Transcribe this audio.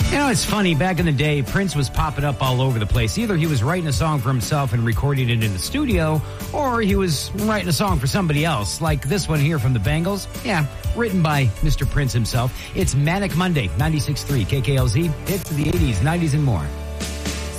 You know, it's funny. Back in the day, Prince was popping up all over the place. Either he was writing a song for himself and recording it in the studio, or he was writing a song for somebody else, like this one here from the Bangles. Yeah, written by Mr. Prince himself. It's Manic Monday, 96.3 KKLZ. Hits of the 80s, 90s, and more.